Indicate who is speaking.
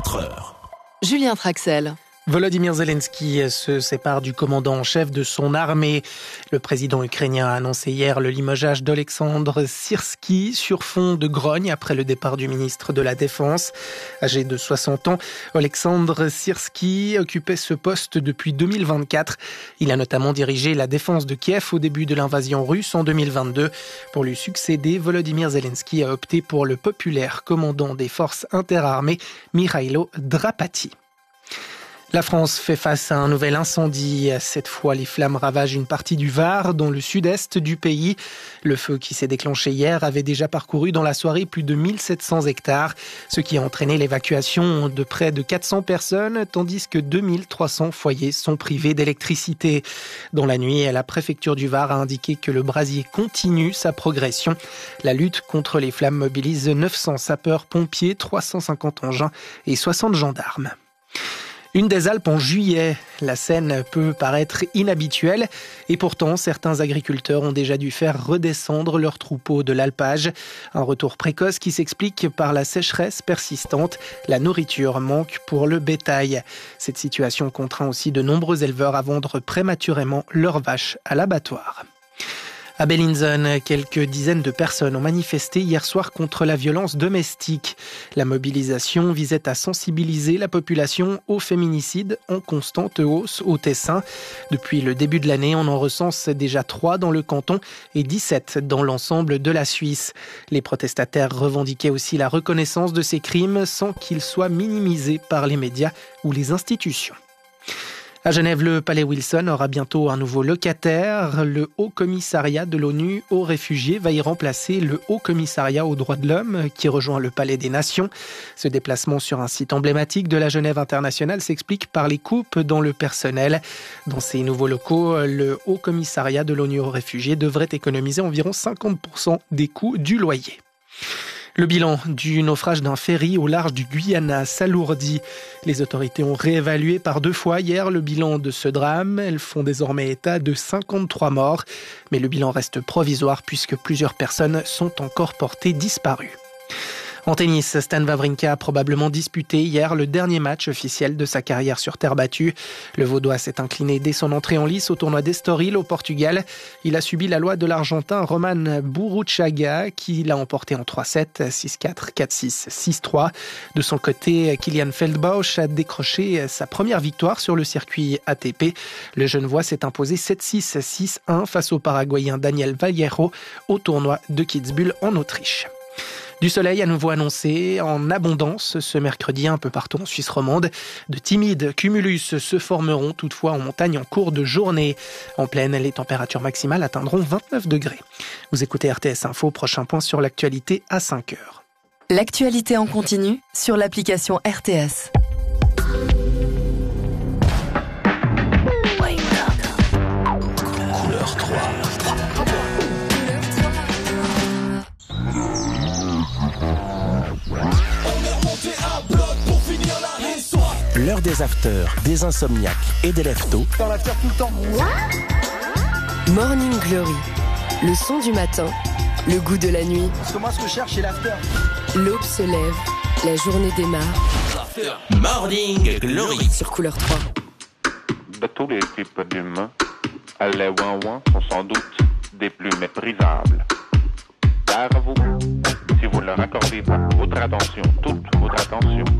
Speaker 1: 24h.
Speaker 2: Julien Traxel.
Speaker 3: Volodymyr Zelensky se sépare du commandant en chef de son armée. Le président ukrainien a annoncé hier le limogeage d'Olexandr Syrskyi sur fond de grogne après le départ du ministre de la Défense. Âgé de 60 ans, Olexandr Syrskyi occupait ce poste depuis 2024. Il a notamment dirigé la défense de Kiev au début de l'invasion russe en 2022. Pour lui succéder, Volodymyr Zelensky a opté pour le populaire commandant des forces interarmées, Mikhailo Drapati. La France fait face à un nouvel incendie. Cette fois, les flammes ravagent une partie du Var, dans le sud-est du pays. Le feu qui s'est déclenché hier avait déjà parcouru dans la soirée plus de 1700 hectares, ce qui a entraîné l'évacuation de près de 400 personnes, tandis que 2300 foyers sont privés d'électricité. Dans la nuit, la préfecture du Var a indiqué que le brasier continue sa progression. La lutte contre les flammes mobilise 900 sapeurs-pompiers, 350 engins et 60 gendarmes. Une des Alpes en juillet, la scène peut paraître inhabituelle et pourtant certains agriculteurs ont déjà dû faire redescendre leurs troupeaux de l'alpage. Un retour précoce qui s'explique par la sécheresse persistante. La nourriture manque pour le bétail. Cette situation contraint aussi de nombreux éleveurs à vendre prématurément leurs vaches à l'abattoir. À Bellinzone, quelques dizaines de personnes ont manifesté hier soir contre la violence domestique. La mobilisation visait à sensibiliser la population au féminicide en constante hausse au Tessin. Depuis le début de l'année, on en recense déjà 3 dans le canton et 17 dans l'ensemble de la Suisse. Les protestataires revendiquaient aussi la reconnaissance de ces crimes sans qu'ils soient minimisés par les médias ou les institutions. À Genève, le palais Wilson aura bientôt un nouveau locataire. Le Haut Commissariat de l'ONU aux réfugiés va y remplacer le Haut Commissariat aux droits de l'homme qui rejoint le Palais des Nations. Ce déplacement sur un site emblématique de la Genève internationale s'explique par les coupes dans le personnel. Dans ces nouveaux locaux, le Haut Commissariat de l'ONU aux réfugiés devrait économiser environ 50% des coûts du loyer. Le bilan du naufrage d'un ferry au large du Guyana s'alourdit. Les autorités ont réévalué par 2 fois hier le bilan de ce drame. Elles font désormais état de 53 morts. Mais le bilan reste provisoire puisque plusieurs personnes sont encore portées disparues. En tennis, Stan Wawrinka a probablement disputé hier le dernier match officiel de sa carrière sur terre battue. Le Vaudois s'est incliné dès son entrée en lice au tournoi d'Estoril au Portugal. Il a subi la loi de l'Argentin Roman Burruchaga qui l'a emporté en 3-7, 6-4, 4-6, 6-3. De son côté, Kilian Feldbausch a décroché sa première victoire sur le circuit ATP. Le Genevois s'est imposé 7-6, 6-1 face au Paraguayen Daniel Vallejo au tournoi de Kitzbühel en Autriche. Du soleil à nouveau annoncé en abondance ce mercredi un peu partout en Suisse romande. De timides cumulus se formeront toutefois en montagne en cours de journée. En plaine, les températures maximales atteindront 29 degrés. Vous écoutez RTS Info, prochain point sur l'actualité à 5h.
Speaker 2: L'actualité en continu sur l'application RTS.
Speaker 1: Couleur 3. L'heure des afters, des insomniaques et des lève-tôt.
Speaker 4: Dans l'after tout le temps.
Speaker 2: Morning Glory, le son du matin, le goût de la nuit.
Speaker 4: Parce que moi, ce que je cherche, c'est l'after.
Speaker 2: L'aube se lève, la journée démarre.
Speaker 1: Morning Glory.
Speaker 2: Sur Couleur 3.
Speaker 5: De tous les types d'humains, les ouin-ouin sont sans doute des plus méprisables. Car vous, si vous leur accordez pas votre attention, toute votre attention,